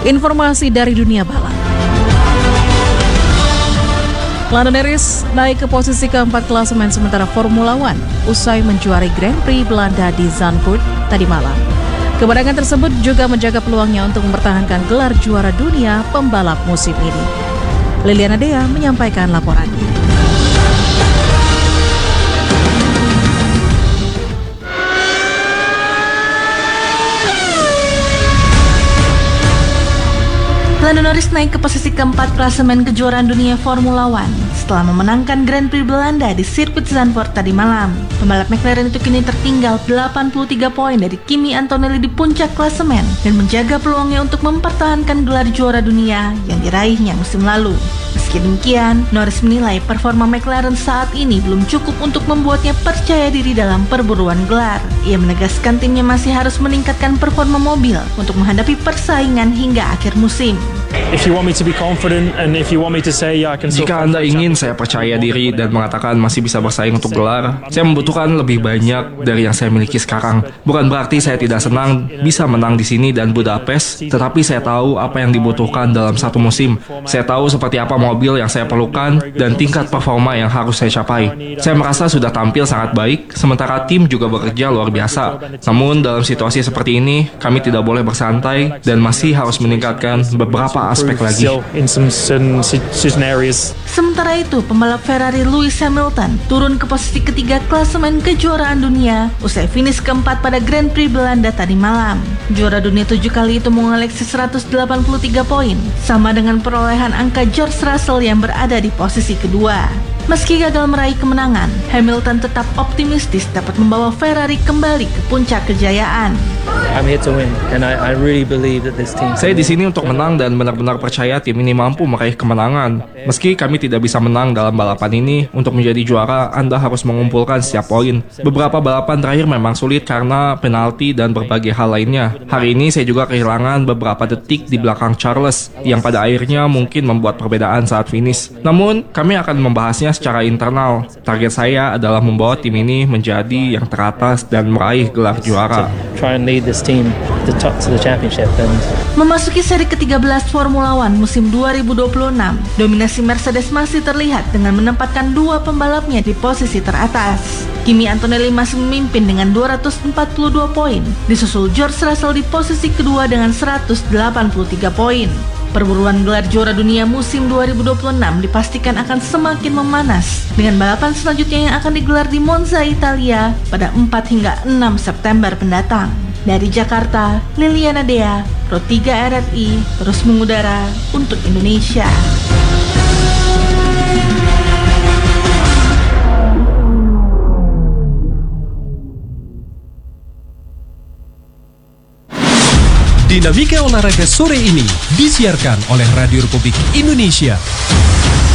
Informasi dari dunia balap. Lando Norris naik ke posisi keempat klasemen sementara Formula One usai menjuari Grand Prix Belanda di Zandvoort tadi malam. Kemenangan tersebut juga menjaga peluangnya untuk mempertahankan gelar juara dunia pembalap musim ini. Liliana Dea menyampaikan laporannya. Lando Norris naik ke posisi keempat klasemen kejuaraan dunia Formula One setelah memenangkan Grand Prix Belanda di sirkuit Zandvoort tadi malam. Pembalap McLaren itu kini tertinggal 83 poin dari Kimi Antonelli di puncak klasemen dan menjaga peluangnya untuk mempertahankan gelar juara dunia yang diraihnya musim lalu. Meski demikian, Norris menilai performa McLaren saat ini belum cukup untuk membuatnya percaya diri dalam perburuan gelar. Ia menegaskan timnya masih harus meningkatkan performa mobil untuk menghadapi persaingan hingga akhir musim. Jika Anda ingin saya percaya diri dan mengatakan masih bisa bersaing untuk gelar, saya membutuhkan lebih banyak dari yang saya miliki sekarang. Bukan berarti saya tidak senang bisa menang di sini dan Budapest, tetapi saya tahu apa yang dibutuhkan dalam satu musim. Saya tahu seperti apa mobil yang saya perlukan dan tingkat performa yang harus saya capai. Saya merasa sudah tampil sangat baik, sementara tim juga bekerja luar biasa. Namun dalam situasi seperti ini, kami tidak boleh bersantai dan masih harus meningkatkan beberapa aspek lagi. Sementara itu, pembalap Ferrari Lewis Hamilton turun ke posisi ketiga klasemen kejuaraan dunia usai finish keempat pada Grand Prix Belanda tadi malam. Juara dunia 7 kali itu mengoleksi 183 poin, sama dengan perolehan angka George Russell yang berada di posisi kedua. Meski gagal meraih kemenangan, Hamilton tetap optimistis dapat membawa Ferrari kembali ke puncak kejayaan. Saya di sini untuk menang dan benar-benar percaya tim ini mampu meraih kemenangan. Meski kami tidak bisa menang dalam balapan ini, untuk menjadi juara Anda harus mengumpulkan setiap poin. Beberapa balapan terakhir memang sulit karena penalti dan berbagai hal lainnya. Hari ini saya juga kehilangan beberapa detik di belakang Charles, yang pada akhirnya mungkin membuat perbedaan saat finish. Namun, kami akan membahasnya secara internal. Target saya adalah membawa tim ini menjadi yang teratas dan meraih gelar juara. Memasuki seri ke-13 Formula One musim 2026, dominasi Mercedes masih terlihat dengan menempatkan dua pembalapnya di posisi teratas. Kimi Antonelli masih memimpin dengan 242 poin, disusul George Russell di posisi kedua dengan 183 poin. Perburuan gelar juara dunia musim 2026 dipastikan akan semakin memanas dengan balapan selanjutnya yang akan digelar di Monza, Italia pada 4 hingga 6 September mendatang. Dari Jakarta, Liliana Dea, Pro 3 RRI, terus mengudara untuk Indonesia. Dinamika olahraga sore ini disiarkan oleh Radio Republik Indonesia.